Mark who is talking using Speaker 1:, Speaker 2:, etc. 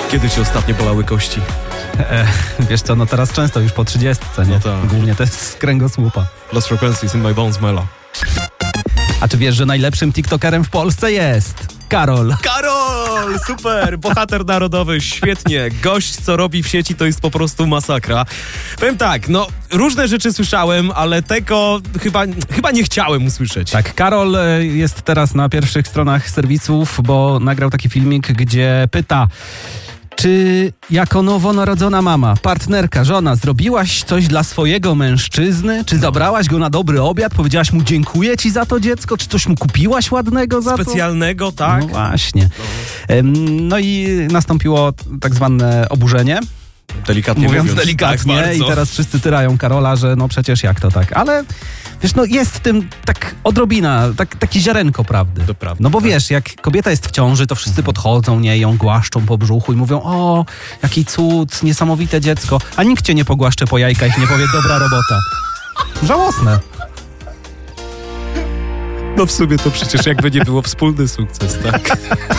Speaker 1: Kiedy cię ostatnio bolały kości?
Speaker 2: Wiesz co, no teraz często już po 30, nie?
Speaker 1: No tak.
Speaker 2: Głównie to jest z kręgosłupa.
Speaker 1: Lost frequencies in my bones, Mela.
Speaker 2: A czy wiesz, że najlepszym TikTokerem w Polsce jest Karol?
Speaker 1: Karol! Super! Bohater narodowy, świetnie. Gość, co robi w sieci, to jest po prostu masakra. Powiem tak, no różne rzeczy słyszałem, ale tego chyba nie chciałem usłyszeć.
Speaker 2: Tak, Karol jest teraz na pierwszych stronach serwisów, bo nagrał taki filmik, gdzie pyta: czy jako nowonarodzona mama, partnerka, żona, zrobiłaś coś dla swojego mężczyzny? Czy zabrałaś go na dobry obiad? Powiedziałaś mu dziękuję ci za to dziecko? Czy coś mu kupiłaś ładnego za to?
Speaker 1: Specjalnego, tak?
Speaker 2: No właśnie. No i nastąpiło tak zwane oburzenie.
Speaker 1: Delikatnie
Speaker 2: Mówiąc
Speaker 1: tak,
Speaker 2: delikatnie,
Speaker 1: bardzo.
Speaker 2: i teraz wszyscy tyrają Karola, że no przecież jak to tak. Ale wiesz, no jest w tym tak odrobina, takie ziarenko prawdy.
Speaker 1: To prawda,
Speaker 2: No bo
Speaker 1: tak.
Speaker 2: wiesz, jak kobieta jest w ciąży, to wszyscy podchodzą, nie, ją głaszczą po brzuchu i mówią: o, jaki cud, niesamowite dziecko. A nikt cię nie pogłaszcze po jajkach i nie powie: dobra robota. Żałosne.
Speaker 1: No w sumie to przecież jakby nie było wspólny sukces, tak?